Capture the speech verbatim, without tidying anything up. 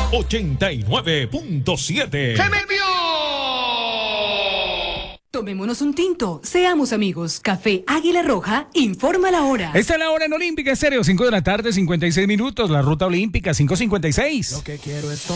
ochenta y nueve punto siete. ¡Se me envió! Tomémonos un tinto, seamos amigos. Café Águila Roja, informa la hora. Esta es la hora en Olímpica Estéreo, cinco de la tarde, cincuenta y seis minutos. La ruta olímpica, cinco cincuenta y seis. Lo que quiero es